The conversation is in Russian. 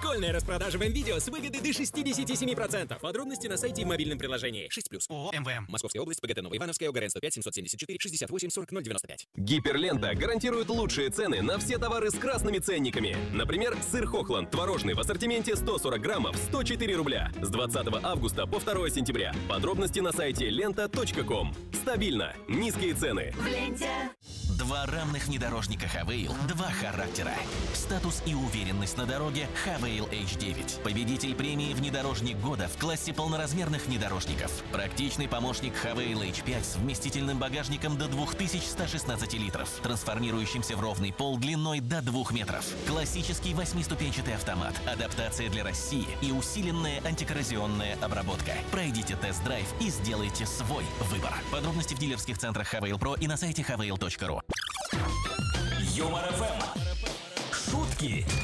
Школьная распродажа в МВидео с выгодой до 67%. Подробности на сайте и в мобильном приложении. 6+. ООО МВМ. Московская область, ПГТ Новоивановская, ОГРН 105 774 68 40 095. Гиперлента гарантирует лучшие цены на все товары с красными ценниками. Например, сыр Хохланд творожный в ассортименте 140 граммов 104 рубля. С 20 августа по 2 сентября. Подробности на сайте lenta.com. Стабильно. Низкие цены. В ленте. Два равных внедорожника Хавейл, два характера. Статус и уверенность на дороге Хавейл H9. Победитель премии «Внедорожник года» в классе полноразмерных внедорожников. Практичный помощник Хавейл H5 с вместительным багажником до 2116 литров, трансформирующимся в ровный пол длиной до 2 метров. Классический 8-ступенчатый автомат, адаптация для России и усиленная антикоррозионная обработка. Пройдите тест-драйв и сделайте свой выбор. Подробности в дилерских центрах Хавейл Про и на сайте havail.ru. Юмор ФМ. Шутки